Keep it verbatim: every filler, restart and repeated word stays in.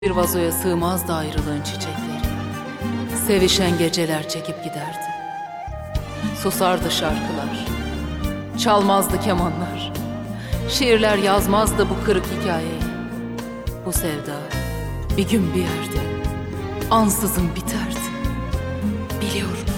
Bir vazoya sığmazdı ayrılığın çiçekleri. Sevişen geceler çekip giderdi. Susardı şarkılar, çalmazdı kemanlar. Şiirler yazmazdı bu kırık hikayeyi. Bu sevda bir gün bir yerde ansızın biterdi. Biliyorum.